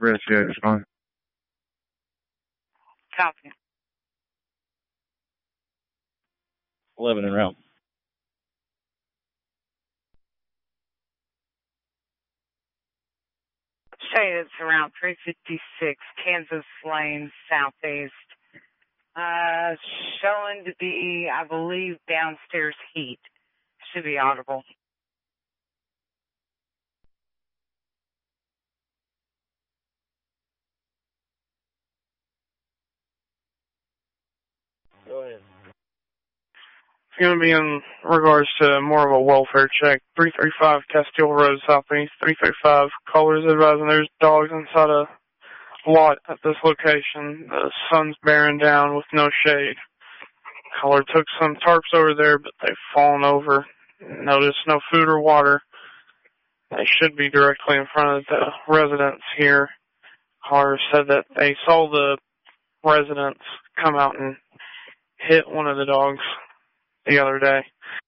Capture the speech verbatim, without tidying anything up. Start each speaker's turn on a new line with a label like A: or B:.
A: Rescue, respond.
B: Copy.
A: eleven en route.
B: Say it's around three fifty-six Kansas Lane Southeast. Uh, showing to be, I believe, downstairs heat. Should be audible.
A: Go ahead.
C: It's going to be in regards to more of a welfare check. three thirty-five Castile Road Southeast. three thirty-five callers advising there's dogs inside a lot at this location. The sun's bearing down with no shade. Caller took some tarps over there, but they've fallen over. Noticed no food or water. They should be directly in front of the residents here. Caller said that they saw the residents come out and hit one of the dogs the other day.